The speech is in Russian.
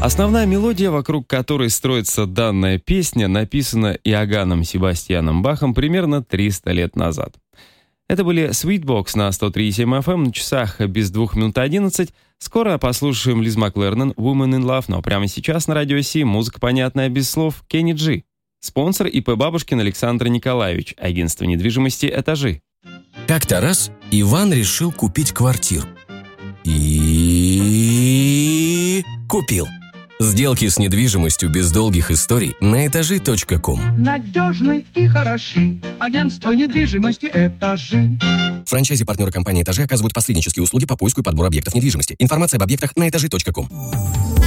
Основная мелодия, вокруг которой строится данная песня, написана Иоганном Себастьяном Бахом примерно 300 лет назад. Это были Sweetbox на 103,7 FM, на часах без 2 минут 11. Скоро послушаем Лиз Маклернан «Woman in Love», но прямо сейчас на Радио Си музыка, понятная без слов, Кенни Джи. Спонсор ИП Бабушкин Александр Николаевич, агентство недвижимости «Этажи». Как-то раз Иван решил купить квартиру. И купил. Сделки с недвижимостью без долгих историй на этажи.ком. Надежный и хороший. Агентство недвижимости «Этажи». Франчайзи-партнеры компании «Этажи» оказывают посреднические услуги по поиску и подбору объектов недвижимости. Информация об объектах на этажи.ком.